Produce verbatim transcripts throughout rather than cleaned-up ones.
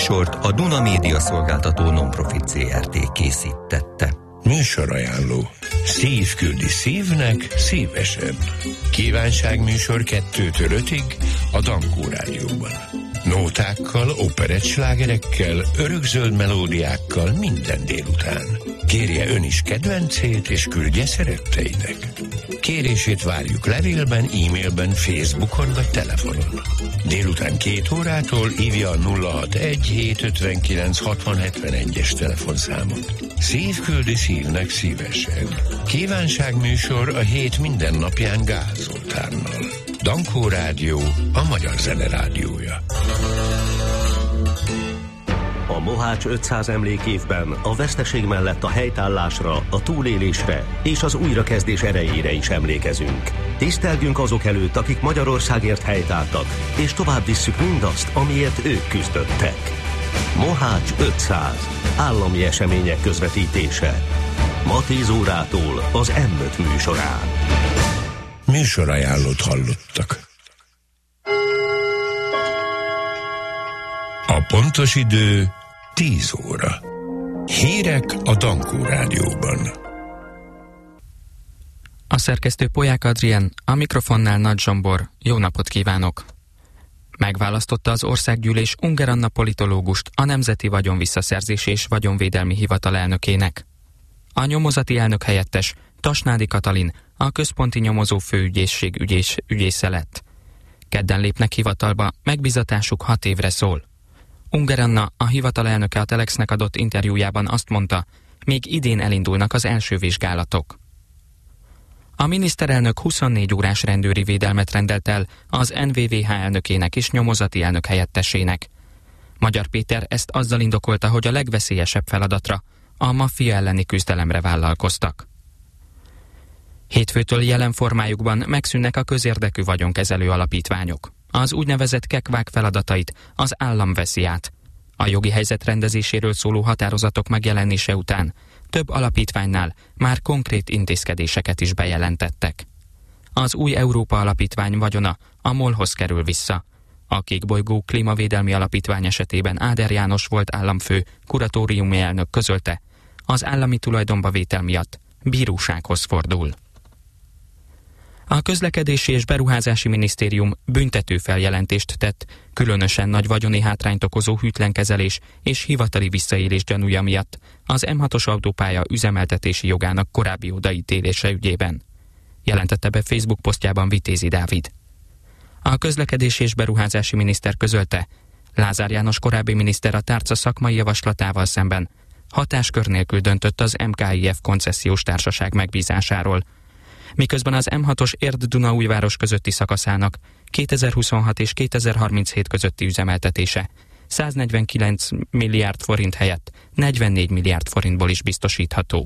műsort a Duna Média Szolgáltató Nonprofit zé er té készítette. Műsorajánló. Szív küldi szívnek szívesen. Kívánságműsor kettőtől ötig a Dankó Rádióban. Nótákkal, operettslágerekkel, örökzöld melódiákkal minden délután. Kérje ön is kedvencét, és küldje szeretteinek. Kérését várjuk levélben, e-mailben, Facebookon vagy telefonon. Délután két órától hívja a nulla hatvanegy hétszázötvenkilenc hatvan hetvenegyes telefonszámot. Szív küldi szívnek szívesen. Kívánságműsor a hét minden napján Gál Zoltánnal. Dankó Rádió, a magyar zene rádiója. A Mohács ötszáz emlékévben a veszteség mellett a helytállásra, a túlélésre és az újrakezdés erejére is emlékezünk. Tisztelgünk azok előtt, akik Magyarországért helytáltak, és tovább visszük mindazt, amiért ők küzdöttek. Mohács ötszáz. Állami események közvetítése. Ma tíz órától az em öt műsorán. Műsorajánlót hallottak. A pontos idő tíz óra. Hírek a Dankó Rádióban. A szerkesztő Polyák Adrien, a mikrofonnál Nagy Zsombor. Jó napot kívánok! Megválasztotta az Országgyűlés Unger Anna politológust a Nemzeti Vagyonvisszaszerzési és Vagyonvédelmi Hivatal elnökének. A nyomozati elnök helyettes Tasnádi Katalin a Központi Nyomozó Főügyészség ügyész, ügyésze lett. Kedden lépnek hivatalba, megbízatásuk hat évre szól. Unger Anna, a hivatal elnöke a Telexnek adott interjújában azt mondta, még idén elindulnak az első vizsgálatok. A miniszterelnök huszonnégy órás rendőri védelmet rendelt el az en vé vé há elnökének és nyomozati elnök helyettesének. Magyar Péter ezt azzal indokolta, hogy a legveszélyesebb feladatra, a maffia elleni küzdelemre vállalkoztak. Hétfőtől jelen formájukban megszűnnek a közérdekű vagyonkezelő alapítványok. Az úgynevezett kekvák feladatait az állam veszi át. A jogi helyzet rendezéséről szóló határozatok megjelenése után több alapítványnál már konkrét intézkedéseket is bejelentettek. Az új Európa Alapítvány vagyona a MOL-hoz kerül vissza. A Kékbolygó Klímavédelmi Alapítvány esetében Áder János volt államfő kuratóriumi elnök közölte, az állami tulajdonba vétel miatt bírósághoz fordul. A Közlekedési és Beruházási Minisztérium büntető feljelentést tett, különösen nagy vagyoni hátrányt okozó hűtlenkezelés és hivatali visszaélés gyanúja miatt az em hatos autópálya üzemeltetési jogának korábbi odaítélése ügyében. Jelentette be Facebook posztjában Vitézi Dávid. A Közlekedési és Beruházási Miniszter közölte, Lázár János korábbi miniszter a tárca szakmai javaslatával szemben hatáskör nélkül döntött az em ká i ef koncesziós társaság megbízásáról, miközben az em hatos Érd-Dunaújváros közötti szakaszának kétezer-huszonhat és kétezer-harminchét közötti üzemeltetése száznegyvenkilenc milliárd forint helyett negyvennégy milliárd forintból is biztosítható.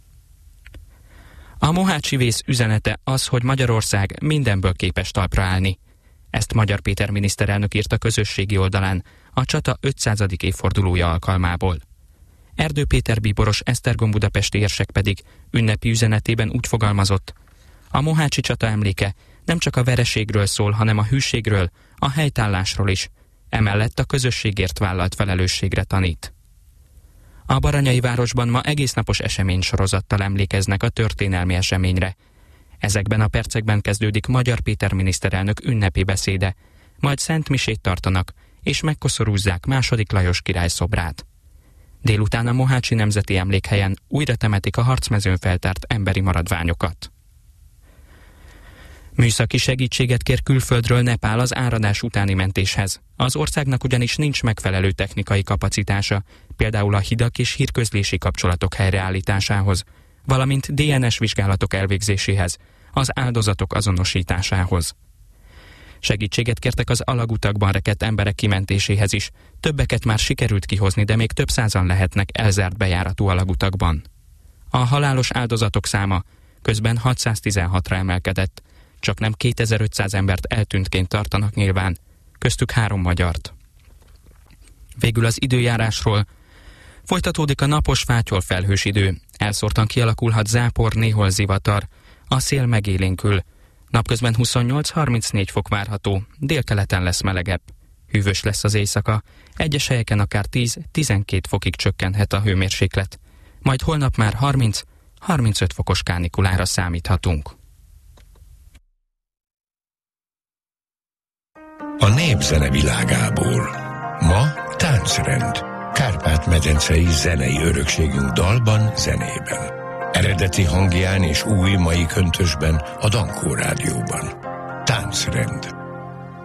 A mohácsi vész üzenete az, hogy Magyarország mindenből képes talpra állni. Ezt Magyar Péter miniszterelnök írt a közösségi oldalán a csata ötszázadik évfordulója alkalmából. Erdő Péter bíboros Esztergom budapesti érsek pedig ünnepi üzenetében úgy fogalmazott, a mohácsi csata emléke nem csak a vereségről szól, hanem a hűségről, a helytállásról is, emellett a közösségért vállalt felelősségre tanít. A Baranyai városban ma egésznapos eseménysorozattal emlékeznek a történelmi eseményre. Ezekben a percekben kezdődik Magyar Péter miniszterelnök ünnepi beszéde, majd szentmisét tartanak, és megkoszorúzzák második Lajos király szobrát. Délután a Mohácsi Nemzeti Emlékhelyen újra temetik a harcmezőn feltárt emberi maradványokat. Műszaki segítséget kér külföldről Nepál az áradás utáni mentéshez. Az országnak ugyanis nincs megfelelő technikai kapacitása, például a hidak és hírközlési kapcsolatok helyreállításához, valamint dé en es vizsgálatok elvégzéséhez, az áldozatok azonosításához. Segítséget kértek az alagutakban rekedt emberek kimentéséhez is. Többeket már sikerült kihozni, de még több százan lehetnek elzárt bejáratú alagutakban. A halálos áldozatok száma közben hatszáztizenhatra emelkedett. Csaknem kétezer-ötszáz embert eltűntként tartanak nyilván, köztük három magyart. Végül az időjárásról. Folytatódik a napos fátyol felhős idő. Elszórtan kialakulhat zápor, néhol zivatar. A szél megélénkül. Napközben huszonnyolc-harmincnégy fok várható, délkeleten lesz melegebb. Hűvös lesz az éjszaka, egyes helyeken akár tíz-tizenkét fokig csökkenhet a hőmérséklet. Majd holnap már harminc-harmincöt fokos kánikulára számíthatunk. A népzene világából. Ma táncrend. Kárpát-medencei zenei örökségünk dalban, zenében. Eredeti hangján és új mai köntösben a Dankó Rádióban. Táncrend.